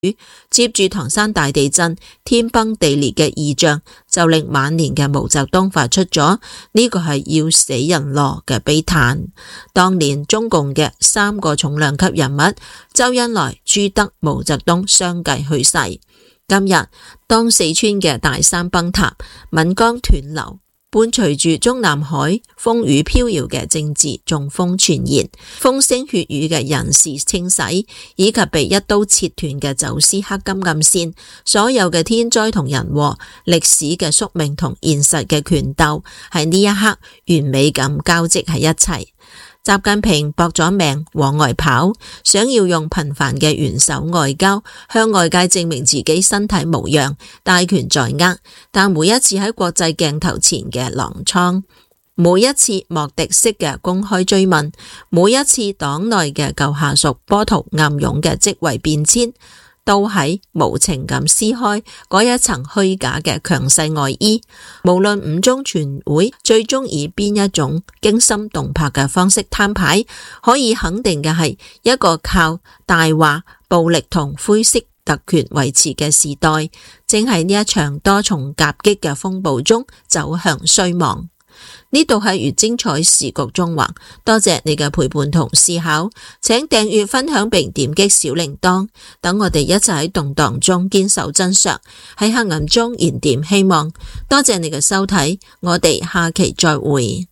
接住唐山大地震天崩地裂嘅異象，就令晚年嘅毛澤東發出咗呢個係要死人咯嘅悲嘆。當年中共嘅3個重量級人物周恩來、朱德、毛澤東相繼去世。今日當四川嘅大山崩塌、岷江斷流，伴隨住中南海風雨飄搖嘅政治中風傳言、風聲血雨嘅人事清洗，以及被一刀切斷嘅走私黑金暗線，所有嘅天災同人禍、歷史嘅宿命同現實嘅權鬥，喺呢一刻完美咁交織喺一齊。習近平搏咗命往外跑，想要用頻繁嘅元首外交向外界證明自己身體無恙、大權在握，但每一次喺國際鏡頭前嘅狼瘡，每一次莫迪式嘅公開追問，每一次黨內嘅舊下屬波濤暗湧嘅職位變遷，都喺無情咁撕開嗰一層虛假嘅強勢外衣。無論五中全會最終以邊一種驚心動魄嘅方式攤牌，可以肯定嘅係，一個靠大話、暴力同灰色特權維持嘅時代，正喺呢一場多重夾擊嘅風暴中走向衰亡。呢度係越精彩時局縱橫，多謝你嘅陪伴同思考，請訂閱分享並點擊小鈴鐺，等我哋一齊喺動盪中堅守真相，喺黑暗中燃點希望。多謝你嘅收睇，我哋下期再會。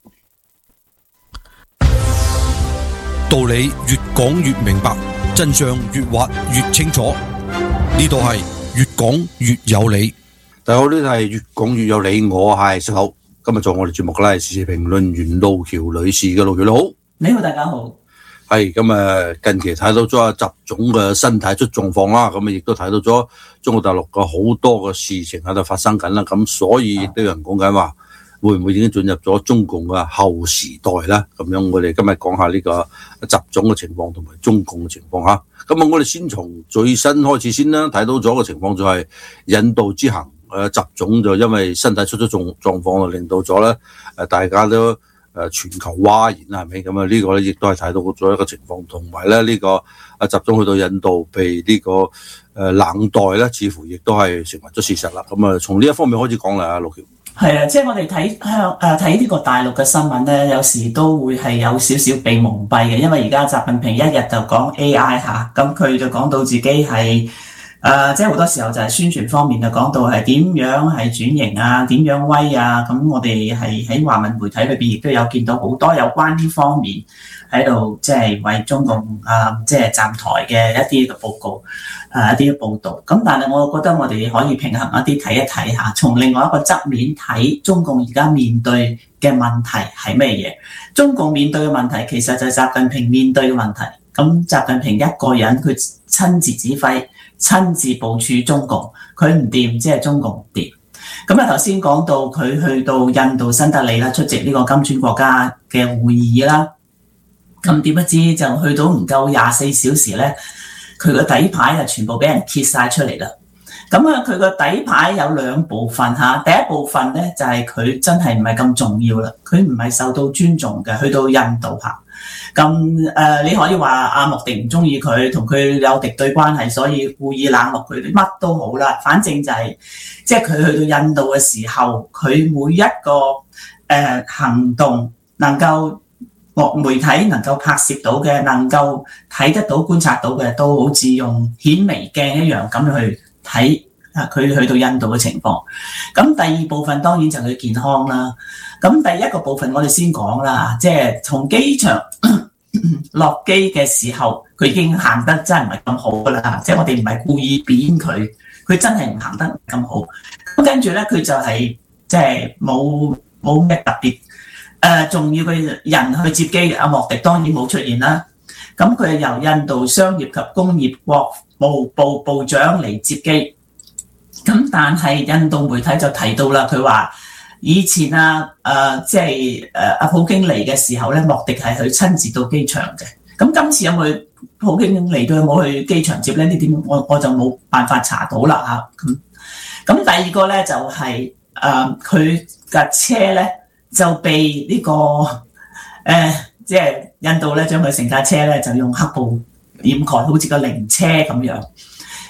道理越講越明白，真相越挖越清楚，呢度係越講越有理。 大家好，呢度係越講越有理，我係石頭。今日做我哋節目嘅咧係時事評論員路橋女士嘅。路橋你好。 你好，大家好。 係咁近期睇到咗阿習總嘅身體出狀況啦，咁亦都睇到咗中國大陸嘅好多嘅事情喺度發生緊啦，咁所以亦都有人講緊話，會唔會已經進入咗中共嘅後時代啦？咁樣我哋今日講下呢個習總嘅情況同埋中共嘅情況吓。咁我哋先從最新開始先啦，睇到咗嘅情況就係引渡之行。習總就因為身體出咗狀況，令到咗咧大家都全球譁然啦，係咪？咁呢個咧亦都係睇到咗一個情況，同埋咧呢個阿習總去到印度被呢個冷待咧，似乎亦都係成為咗事實啦。咁從呢一方面開始講啦，阿路橋。 係啊，即係我哋睇呢個大陸嘅新聞咧，有時都會係有少少被蒙蔽嘅，因為而家習近平一日就講 AI 嚇，咁佢就講到自己係。即係好多時候就係宣傳方面就講到係點樣係轉型啊，點樣威啊，咁我哋係喺華文媒體裏邊亦都有見到好多有關呢方面喺度，即係為中共即係站台嘅一啲嘅報告，一啲嘅報導。咁但係我覺得我哋可以平衡一啲睇一睇下，從另外一個側面睇中共而家面對嘅問題係咩嘢？中共面對嘅問題其實就係習近平面對嘅問題。咁習近平一個人佢親自指揮。親自部署中共，佢唔掂，即係中共唔掂。咁頭先講到佢去到印度新德里啦，出席呢個金磚國家嘅會議啦。咁點不知就去到唔夠24小時咧，佢個底牌就全部俾人揭晒出嚟啦。咁佢個底牌有兩部分嚇，第一部分咧就係佢真係唔係咁重要啦，佢唔係受到尊重嘅，去到印度嚇。咁你可以話阿莫迪唔中意佢，同佢有敵對關係，所以故意冷落佢，乜都好啦。反正就係即係佢去到印度嘅時候，佢每一個行動能夠媒體能夠拍攝到嘅，能夠睇得到觀察到嘅，都好似用顯微鏡一樣咁去睇佢去到印度嘅情況。咁第二部分當然就係佢健康啦。咁第一個部分我哋先講啦，即係從機場落機嘅時候，佢已經行得真係唔係咁好噶啦，即係我哋唔係故意扁佢，佢真係唔行得咁好。咁跟住咧，佢就係即係冇咩特別重要嘅人去接機。阿莫迪當然冇出現啦。咁佢係由印度商業及工業國務部部長嚟接機。咁但係印度媒體就提到啦，佢話以前即係阿普京嚟嘅時候咧，莫迪係去親自到機場嘅。咁今次有冇普京嚟到有冇去機場接咧？呢點我就冇辦法查到啦嚇。咁第二個咧就係佢架車咧就被呢個即係印度咧將佢成架車咧就用黑布掩蓋，好似個靈車咁樣。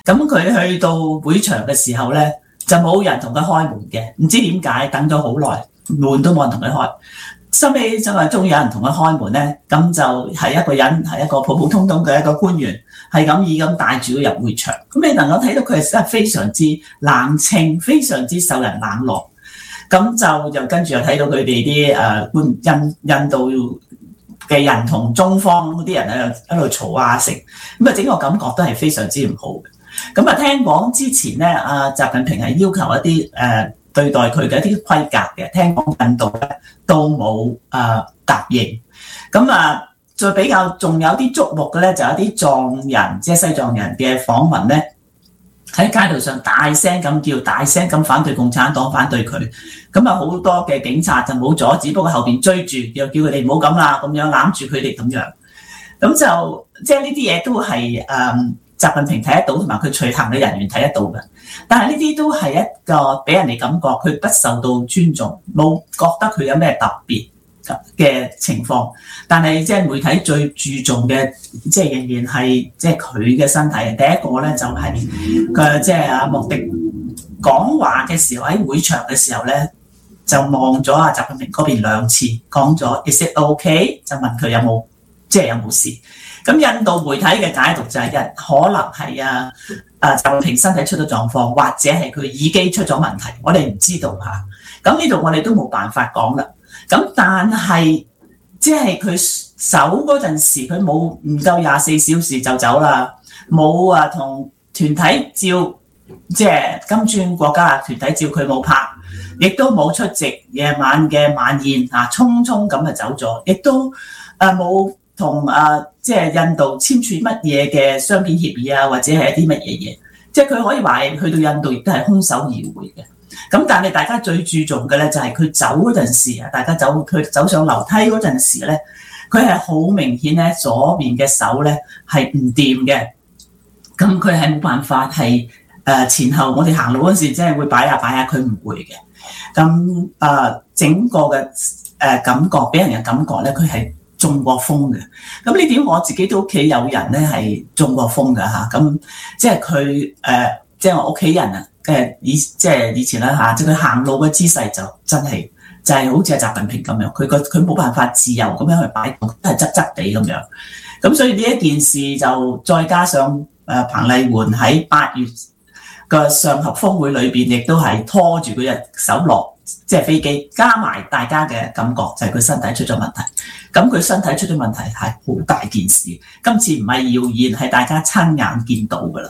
咁佢去到會場嘅時候咧，就冇人同佢開門嘅，唔知點解等咗好耐，門都冇人同佢開。收尾就係終於有人同佢開門咧，咁就係一個人，係一個普普通通嘅一個官員，係咁意咁帶住佢入會場。咁你能夠睇到佢係真係非常之冷清，非常之受人冷落。咁就跟住又睇到佢哋啲印度嘅人同中方嗰啲人喺度嘈啊食，咁啊整個感覺都係非常之唔好嘅。咁啊聽講之前咧，習近平係要求一啲對待佢嘅一啲規格嘅，聽講印度咧都冇答應。咁再比較仲有啲矚目嘅咧，就有啲藏人，即係西藏人嘅訪問咧，喺街道上大聲咁叫，大聲咁反對共產黨，反對佢。咁好多嘅警察就冇阻止，不過後邊追住又叫佢哋唔好咁啦，咁樣攬住佢哋咁樣。咁就即係呢啲嘢都係習近平睇得到，同埋佢隨行嘅人員睇得到嘅。但係呢啲都係一個俾人哋感覺佢不受到尊重，冇覺得佢有咩特別嘅情況。但係即係媒體最注重嘅，即係仍然係即係佢嘅身體。第一個咧就係佢即係莫迪講話嘅時候，喺會場嘅時候咧，就望咗習近平嗰邊兩次，講咗 Is it OK？ 就問佢有冇事。咁印度媒體嘅解讀就係可能係習近平身體出咗狀況，或者係佢耳機出咗問題，我哋唔知道嚇。咁呢度我哋都冇辦法講啦。咁但係即係佢走嗰陣時，佢冇唔夠24小時就走啦，冇同團體照，即係金磚國家嘅團體照佢冇拍，亦都冇出席夜晚嘅晚宴匆匆咁就走咗，亦都冇同即係印度簽署乜嘢嘅雙邊協議或者係一啲乜嘢嘢，即係佢可以話去到印度亦都係空手而回嘅。咁但係大家最注重嘅咧就係佢走嗰陣時大家佢走上樓梯嗰陣時咧，佢係好明顯咧左邊嘅手咧係唔掂嘅。咁佢係冇辦法係前後我哋行路嗰時即係會擺下，佢唔會嘅。咁整個嘅感覺俾人嘅感覺咧，佢係中過風嘅。咁呢點我自己都屋企有人咧係中過風㗎嚇。咁即係佢即係我屋企人以前啦即係佢行路嘅姿勢就真係就係好似習近平咁樣，佢冇辦法自由咁樣去擺動，都係側側地咁樣。咁所以呢一件事就再加上彭麗媛喺8月嘅上合峰會裏邊，亦都係拖住佢隻手落即係飛機，加埋大家嘅感覺就係佢身體出咗問題。咁佢身體出咗問題係好大件事，今次唔係謠言，係大家親眼見到噶啦。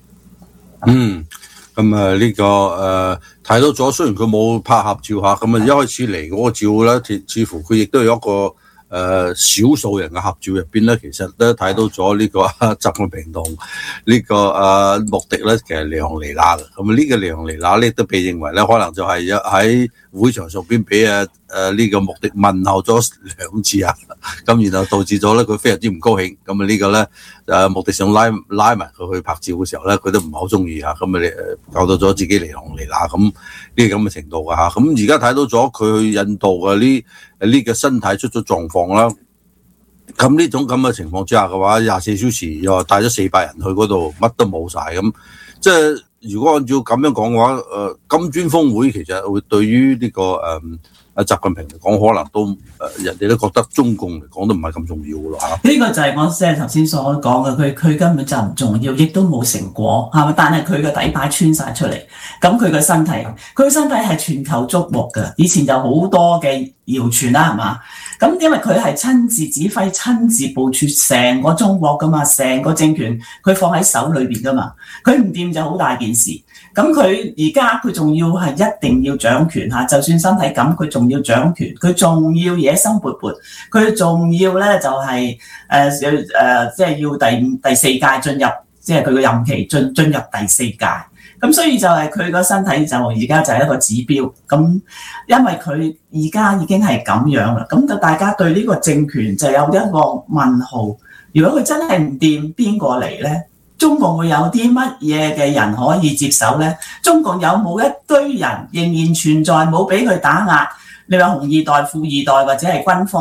咁呢個睇到咗，雖然佢冇拍合照下，咁一開始嚟嗰個照咧，似乎佢亦都有一個少數人嘅合照入邊咧，其實都睇到咗呢個習近平同呢個莫迪咧，其實離行離迾嘅。咁呢個離行離迾咧，都被認為咧，可能就係喺會場上邊俾呢個莫迪問候咗2次咁然後導致咗咧佢非常之唔高興。咁呢個咧莫迪想拉埋佢去拍照嘅時候咧，佢都唔係好中意咁你搞到咗自己離行離迾咁呢個咁嘅程度咁而家睇到咗佢去印度嘅呢個身體出咗狀況啦。咁呢種咁嘅情況之下嘅話，24小時又帶咗400人去嗰度，乜都冇晒咁，即係如果按照咁樣講嘅話，金磚峰會其實會對於呢個習近平嚟講，可能都人哋都覺得中共嚟講都唔係咁重要咯嚇。 呢個就係我即係頭先所講嘅，佢根本就唔重要，亦都冇成果係咪？但係佢個底牌穿晒出嚟，咁佢個身體係全球矚目嘅。以前就好多嘅謠傳啦，係嘛？咁因為佢係親自指揮、親自部署成個中國噶嘛，成個政權佢放喺手裏邊噶嘛，佢唔掂就好大件事。咁佢而家佢仲要係一定要掌權嚇，就算身體咁，佢仲要掌權，佢仲要野心勃勃，佢仲要咧就係即係要第4屆進入，即係佢個任期進入第4屆。咁所以就係佢個身體就而家就係一個指標。咁因為佢而家已經係咁樣啦，咁就大家對呢個政權就有一個問號。如果佢真係唔掂，邊個嚟咧？中共會有啲乜嘢嘅人可以接手呢？中共有冇一堆人仍然存在，冇俾佢打壓？你話紅二代、富二代或者係軍方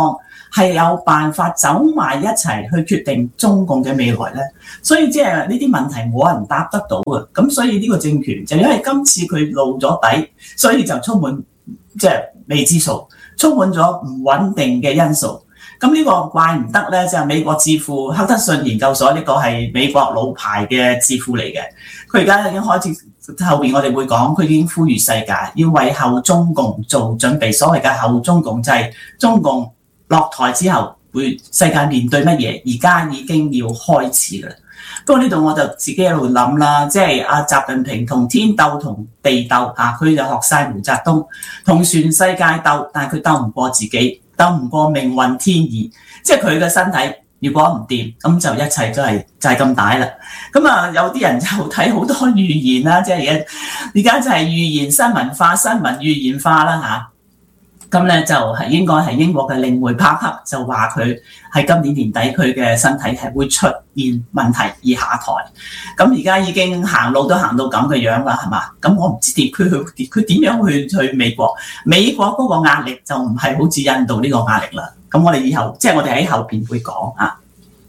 係有辦法走埋一齊去決定中共嘅未來咧？所以即係呢啲問題冇人答得到嘅。咁所以呢個政權就因為今次佢露咗底，所以就充滿即係未知數，充滿咗唔穩定嘅因素。咁呢個怪唔得咧，就係美國智庫赫德遜研究所，呢個係美國老牌嘅智庫嚟嘅。佢而家已經開始，後邊我哋會講，佢已經呼籲世界要為後中共做準備。所謂嘅後中共就係中共落台之後會世界面對乜嘢，而家已經要開始啦。不過呢度我就自己喺度諗啦，即係阿習近平同天鬥同地鬥嚇，佢就學晒毛澤東同全世界鬥，但係佢鬥唔過自己，鬥唔過命運天意，即係佢嘅身體如果唔掂，咁就一切都係就係咁大啦。咁啊，有啲人就睇好多預言啦，即係而家就係預言新聞化、新聞預言化啦嚇。咁咧就係應該係英國嘅領匯帕克就話佢喺今年年底佢嘅身體係會出現問題而下台。咁而家已經行路都行到咁嘅樣啦，係嘛？咁我唔知佢點樣去美國？美國嗰個壓力就唔係好似印度呢個壓力啦。咁我哋以後即係我哋喺後邊會講啊。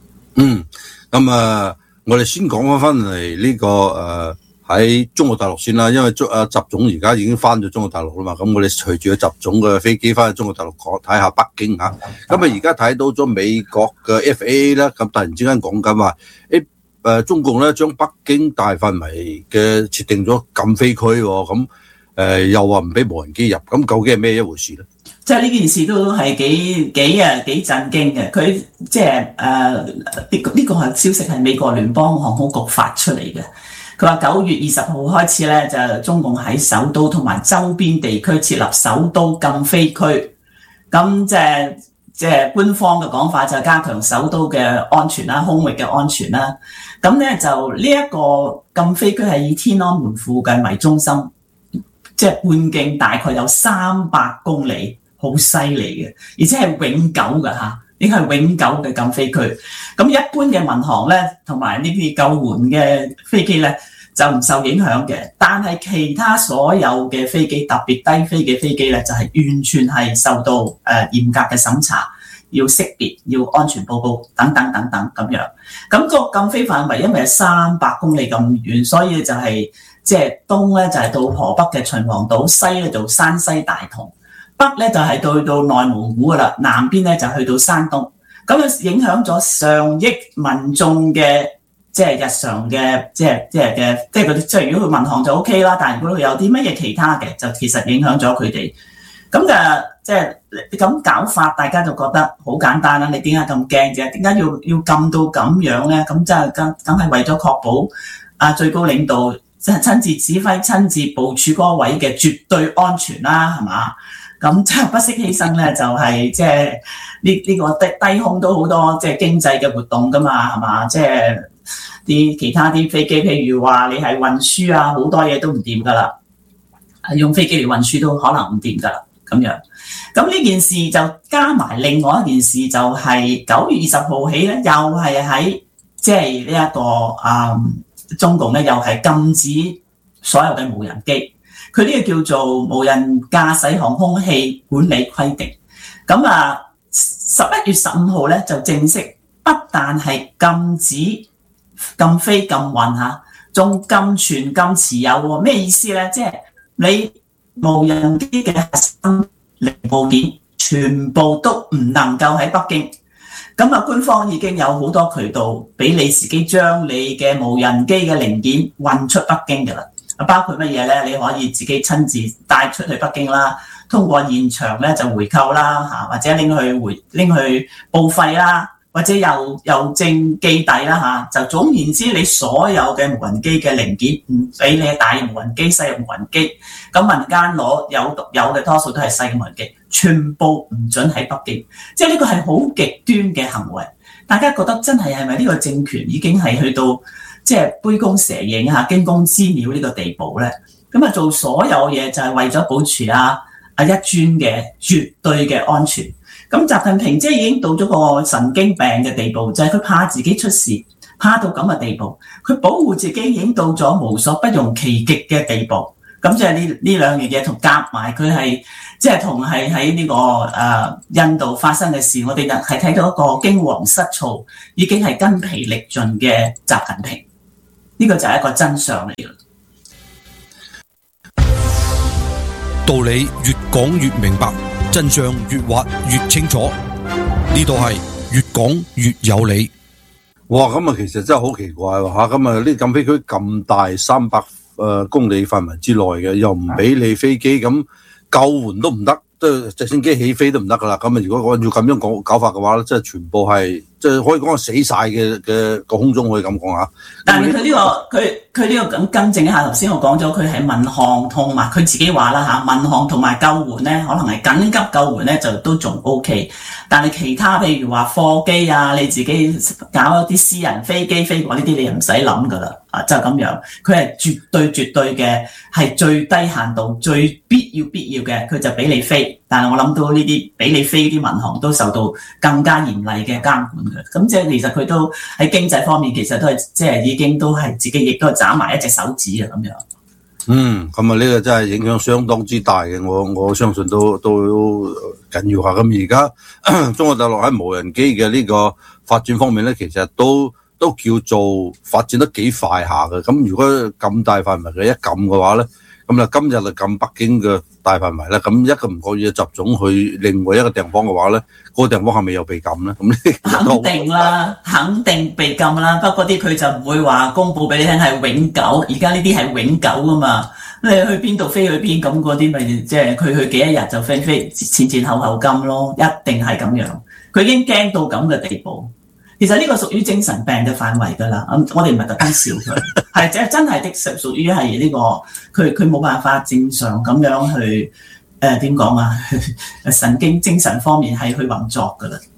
咁我哋先講翻嚟呢個喺中國大陸先啦，因為習總而家已經翻咗中國大陸啦嘛，咁我哋隨住習總嘅飛機翻去中國大陸睇下北京嚇，咁而家睇到咗美國嘅 FAA 咧，咁突然之間講緊話，中共咧將北京大範圍嘅設定咗禁飛區喎，咁又話唔俾無人機入，咁究竟係咩一回事咧？ 即係呢件事都係幾震驚嘅，佢即係呢個係消息係美國聯邦航空局發出嚟嘅。佢話9月20號開始咧，就中共喺首都同埋周邊地區設立首都禁飛區。咁即係官方嘅講法就加強首都嘅安全啦、空域嘅安全啦。咁咧就呢一個禁飛區係以天安門附近為中心，即係半徑大概有300公里，好犀利嘅，而且係永久嘅嚇。應該係永久嘅禁飛區，咁一般嘅民航咧，同埋呢啲救援嘅飛機咧就唔受影響嘅，但係其他所有嘅飛機，特別低飛嘅飛機咧，就係完全係受到嚴格嘅審查，要識別，要安全報告等等等等咁樣。咁個禁飛範圍因為係300公里咁遠，所以就係即係東咧就係到河北嘅秦皇島，西咧就山西大同。北咧就係到內蒙古噶啦，南邊咧就去到山東，咁啊影響咗上億民眾嘅即係日常嘅即係嗰啲，即係如果佢民航就 OK 啦，但係如果佢有啲乜嘢其他嘅，就其實影響咗佢哋。咁就即係咁搞法，大家就覺得好簡單啦。你點解咁驚啫？點解要禁到咁樣咧？咁即係梗係為咗確保最高領導即係親自指揮、親自部署嗰位嘅絕對安全啦，係嘛？咁即係不惜犧牲咧，就係即係呢個低空都好多即係經濟嘅活動噶嘛，係嘛？即係啲其他啲飛機，譬如話你係運輸啊，好多嘢都唔掂噶啦，用飛機嚟運輸都可能唔掂噶啦，咁樣。咁呢件事就加埋另外一件事，就係9月20號起咧，又係喺即係呢一個中共咧，又係禁止所有嘅無人機。佢呢個叫做無人駕駛航空器管理規定。咁11月15號咧就正式不但係禁止禁飛禁運嚇，仲禁存禁持有喎。咩意思咧？即係你無人機嘅核心零部件全部都唔能夠喺北京。咁官方已經有好多渠道俾你自己將你嘅無人機嘅零件運出北京㗎啦。包括乜嘢咧？你可以自己親自帶出去北京啦，通過現場咧就回購啦，或者拎去報廢啦，或者郵政寄遞啦，就總言之，你所有嘅無人機嘅零件唔俾你大無人機、細無人機，咁民間攞有嘅多數都係細嘅無人機，全部唔准喺北京。即係呢個係好極端嘅行為。大家覺得真係咪呢個政權已經係去到即係杯弓蛇影驚弓之鳥呢個地步咧？咁做所有嘢就係為咗保持一尊嘅絕對嘅安全。咁習近平即係已經到咗個神經病嘅地步，就係佢怕自己出事，怕到咁嘅地步。佢保護自己已經到咗無所不用其極嘅地步。 咁即係呢兩樣嘢同夾埋，佢係即係同係喺呢個印度發生嘅事，我哋係睇到一個驚惶失措，已經係筋疲力盡嘅習近平，呢個就係一個真相嚟嘅。 道理越講越明白，真相越挖越清楚。呢度係越講越有理。 哇！咁啊，其實真係好奇怪喎嚇！咁啊，呢禁飛區咁大，300公里範圍之內嘅，又唔俾你飛機，咁救援都唔得，即係直升機起飛都唔得噶啦。咁啊，如果按照咁樣搞法嘅話咧，即係全部係即係可以講係死晒嘅個空中，可以咁講嚇。 但係佢呢個咁更正一下，頭先我講咗佢係民航同埋佢自己話啦嚇，民航同埋救援咧，可能係緊急救援咧就都仲 OK， 但係其他譬如話貨機啊，你自己搞一啲私人飛機飛過呢啲，你又唔使諗噶啦，就咁樣，佢係絕對嘅係最低限度、最必要嘅，佢就俾你飛。但係我諗到呢啲俾你飛啲民航都受到更加嚴厲嘅監管嘅，咁即係其實佢都喺經濟方面其實都係即係已經都係自己亦都係斬埋一隻手指啊咁樣。 咁啊呢個真係影響相當之大嘅，我相信都緊要下。咁而家中國大陸喺無人機嘅呢個發展方面咧，其實都叫做發展得幾快下嘅。咁如果咁大範圍嘅一撳嘅話咧，咁啊今日就撳北京嘅大範圍啦，咁一個唔覺意集中去另外一個地方嘅話咧，嗰個地方係咪又被禁咧？ 肯定啦，肯定被禁啦。不過啲佢就唔會話公佈俾你聽係永久，而家呢啲係永久噶嘛。你去邊度飛去邊，咁嗰啲咪即係佢去幾一日就飛前後禁咯，一定係咁樣。佢已經驚到咁嘅地步。其實呢個屬於精神病嘅範圍㗎啦，我哋唔係特登笑佢，係真係的屬於係呢個佢冇辦法正常咁樣去點講啊？神經精神方面係去運作㗎啦。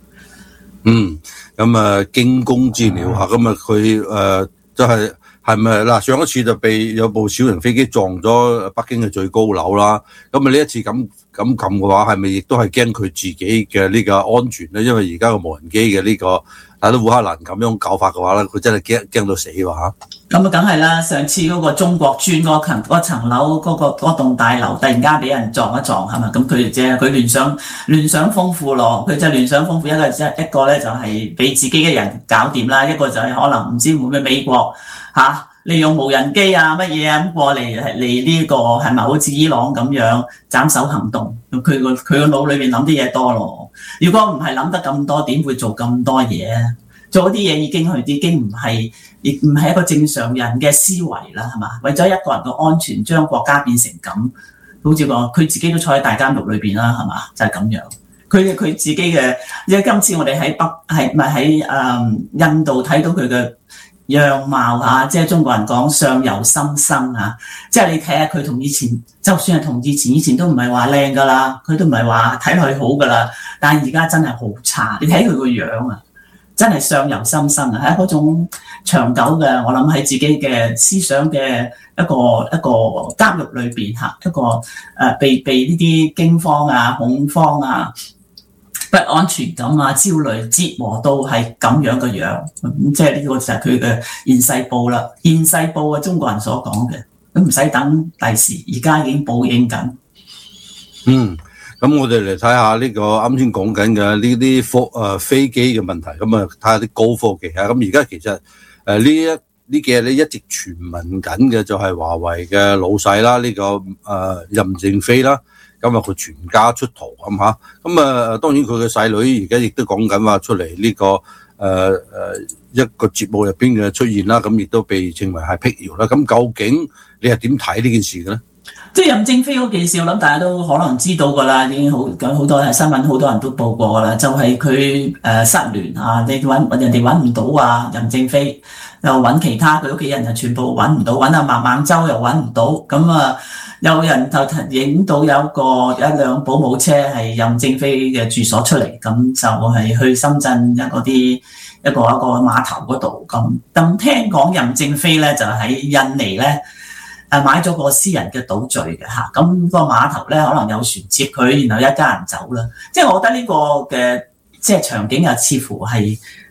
咁驚弓之鳥嚇，咁佢就係咪嗱？上一次就被有部小型飛機撞咗北京嘅最高樓啦。咁呢一次咁撳嘅話，係咪亦都係驚佢自己嘅呢個安全咧？因為而家個無人機嘅呢個睇到烏克蘭咁樣搞法嘅話咧，佢真係驚到死喎嚇。咁梗係啦！上次嗰個中國村嗰層樓嗰棟大樓突然間俾人撞一撞係嘛？咁佢聯想豐富咯，佢就聯想豐富一個咧就係俾自己嘅人搞掂啦，一個就係可能唔知會唔會美國利用無人機啊乜嘢咁過嚟呢個係咪好似伊朗咁樣斬首行動？佢個腦裏面諗啲嘢多咯。如果唔係諗得咁多，點會做咁多嘢啊？做啲嘢已經唔係一個正常人嘅思維啦，係嘛？為咗一個人嘅安全，將國家變成咁，好似佢自己都坐喺大監獄裏邊啦，係嘛？就係咁樣。佢自己嘅，因為今次我哋喺印度睇到佢嘅樣貌嚇，即係中國人講相由心生嚇，即係你睇下佢同以前，就算係同以前都唔係話靚噶啦，佢都唔係話睇落去好噶啦，但係而家真係好差。你睇佢個樣啊，真係相由心生啊，係嗰種長久嘅，我諗喺自己嘅思想嘅一個監獄裏邊嚇，一個被呢啲驚慌啊、恐慌啊、不安全感啊、焦慮折磨到係咁樣嘅樣，即係呢個就係佢嘅現世報啦。現世報啊，中國人所講嘅，咁唔使等第時，而家已經報應緊。咁我哋嚟睇下呢個啱先講緊嘅呢啲飛機嘅問題，咁啊睇下啲高科技啊。咁而家其實呢幾日咧一直傳聞緊嘅就係華為嘅老細啦，呢個任正非啦。咁佢全家出逃咁嚇，當然佢嘅細女而家亦都講緊話出嚟呢個一個節目入邊嘅出現啦，咁亦都被稱為係辟謠啦。咁究竟你係點睇呢件事嘅咧？即係任正非嗰件事，我諗大家都可能知道㗎啦，已經好多新聞，好多人都報過㗎啦。就係佢失聯啊，你人哋揾唔到啊，任正非又揾其他佢屋企人就全部揾唔到，揾阿孟晚舟又揾唔到，咁有人就影到有一輛保姆車係任正非嘅住所出嚟，咁就係去深圳一個碼頭嗰度。咁聽講任正非咧就喺印尼咧買咗個私人嘅島嶼嘅嚇，咁個碼頭咧可能有船接佢，然後一家人走啦。即係我覺得呢個嘅即係場景又似乎係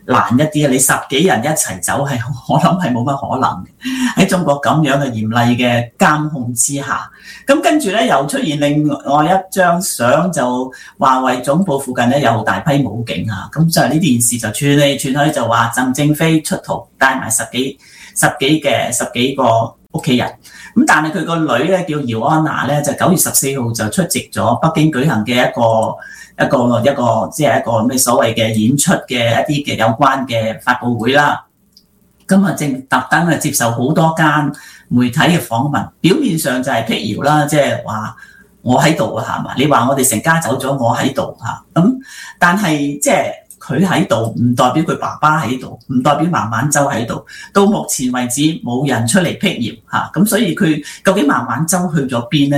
難一啲，你10幾人一齊走係我諗係冇乜可能嘅。喺中國咁樣嘅嚴厲嘅監控之下，咁跟住咧又出現另外一張相，就華為總部附近咧有大批武警啊，咁就呢件事就傳嚟傳去，就話鄧正飛出逃帶埋十幾個屋企人，咁但係佢個女咧叫姚安娜咧，就9月14號就出席咗北京舉行嘅一個即係一個咩所謂嘅演出嘅一啲嘅有關嘅發佈會啦。咁啊正特登啊接受好多間媒體嘅訪問，表面上就係辟謠啦，即係話我喺度啊，係嘛？你話我哋成家走咗，我喺度嚇，咁但係即係佢喺度，唔代表佢爸爸喺度，唔代表孟晚舟喺度。到目前為止冇人出嚟辟謠嚇，咁所以佢究竟孟晚舟去咗邊咧？